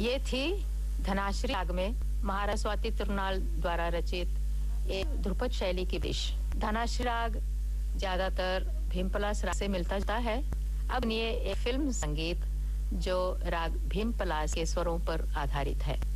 ये थी धनाश्री राग में महाराज स्वाति तिरुनाल द्वारा रचित एक ध्रुपद शैली की पेश। धनाश्री राग ज्यादातर भीमपलास राग से मिलता जुलता है। अब ये एक फिल्म संगीत जो राग भीमपलास के स्वरों पर आधारित है।